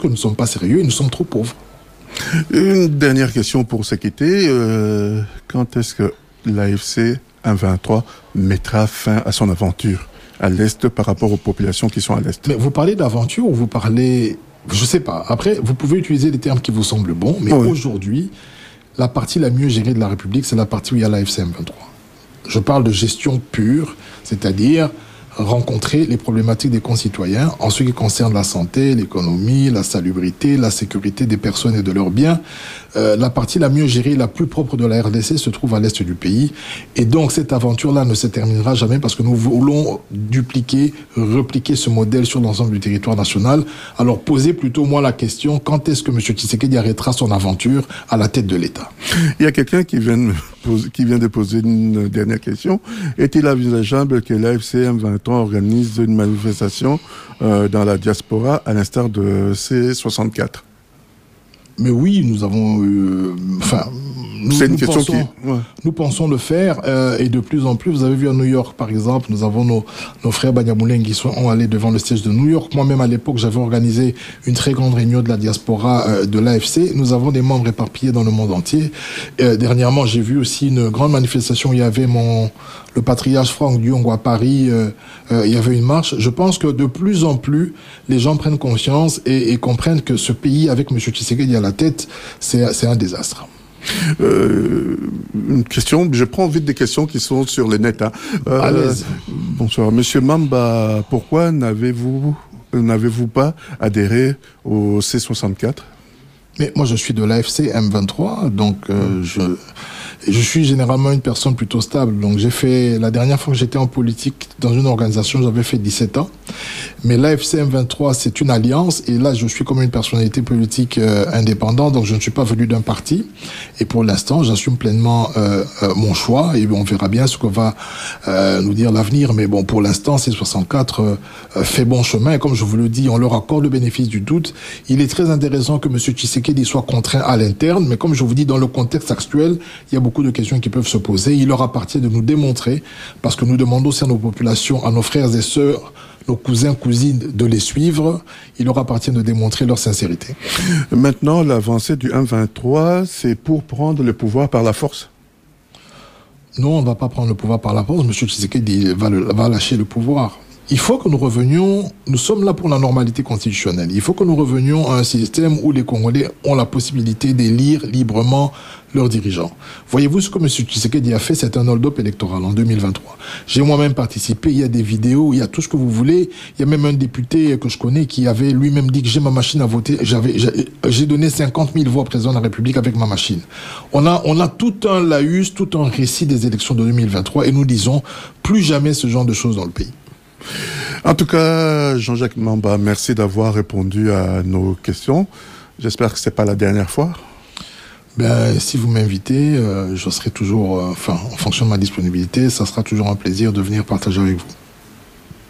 que nous ne sommes pas sérieux et nous sommes trop pauvres. Une dernière question pour se quitter. Quand est-ce que l'AFC M23 mettra fin à son aventure à l'Est par rapport aux populations qui sont à l'Est? Mais vous parlez d'aventure ou vous parlez... Je sais pas. Après, vous pouvez utiliser des termes qui vous semblent bons, mais aujourd'hui, la partie la mieux gérée de la République, c'est la partie où il y a l'AFC M23. Je parle de gestion pure, c'est-à-dire rencontrer les problématiques des concitoyens en ce qui concerne la santé, l'économie, la salubrité, la sécurité des personnes et de leurs biens. La partie la mieux gérée, la plus propre de la RDC se trouve à l'est du pays. Et donc cette aventure-là ne se terminera jamais parce que nous voulons dupliquer, repliquer ce modèle sur l'ensemble du territoire national. Alors posez plutôt moi la question, quand est-ce que M. Tshisekedi arrêtera son aventure à la tête de l'État? Il y a quelqu'un qui vient de poser une dernière question. Est-il envisageable que l'AFC M23 organise une manifestation dans la diaspora à l'instar de C64? Mais oui, nous avons... nous pensons le faire et de plus en plus. Vous avez vu à New York, par exemple, nous avons nos frères Banyamulenge qui sont allés devant le siège de New York. Moi-même, à l'époque, j'avais organisé une très grande réunion de la diaspora de l'AFC. Nous avons des membres éparpillés dans le monde entier. Dernièrement, j'ai vu aussi une grande manifestation où il y avait le patriarche Franck Diongo à Paris. Il y avait une marche. Je pense que de plus en plus, les gens prennent conscience et comprennent que ce pays, avec M. Tshisekedi à la tête, c'est un désastre. Une question, je prends vite des questions qui sont sur le net. À l'aise. Bonsoir. Monsieur Mamba, pourquoi n'avez-vous pas adhéré au C64? Mais moi, je suis de l'AFC M23, donc je suis généralement une personne plutôt stable. Donc la dernière fois que j'étais en politique dans une organisation, j'avais fait 17 ans. Mais l'AFC M23, c'est une alliance. Et là, je suis comme une personnalité politique indépendante. Donc je ne suis pas venu d'un parti. Et pour l'instant, j'assume pleinement mon choix. Et on verra bien ce que va nous dire l'avenir. Mais bon, pour l'instant, C64 fait bon chemin. Et comme je vous le dis, on leur accorde le bénéfice du doute. Il est très intéressant que M. Tshisekedi soit contraint à l'interne. Mais comme je vous dis, dans le contexte actuel, il y a beaucoup de questions qui peuvent se poser. Il leur appartient de nous démontrer, parce que nous demandons aussi à nos populations, à nos frères et sœurs, nos cousins, cousines, de les suivre. Il leur appartient de démontrer leur sincérité. Maintenant, l'avancée du M23, c'est pour prendre le pouvoir par la force? Non, on ne va pas prendre le pouvoir par la force. M. Tshisekedi va lâcher le pouvoir. Il faut que nous revenions, nous sommes là pour la normalité constitutionnelle. Il faut que nous revenions à un système où les Congolais ont la possibilité d'élire librement leurs dirigeants. Voyez-vous ce que M. Tshisekedi a fait, c'est un hold-up électoral en 2023. J'ai moi-même participé, il y a des vidéos, il y a tout ce que vous voulez. Il y a même un député que je connais qui avait lui-même dit que j'ai ma machine à voter. J'ai donné 50 000 voix au président de la République avec ma machine. On a tout un laïus, tout un récit des élections de 2023 et nous disons plus jamais ce genre de choses dans le pays. En tout cas, Jean-Jacques Mamba, merci d'avoir répondu à nos questions. J'espère que c'est pas la dernière fois. Si vous m'invitez, je serai toujours, en fonction de ma disponibilité, ça sera toujours un plaisir de venir partager avec vous.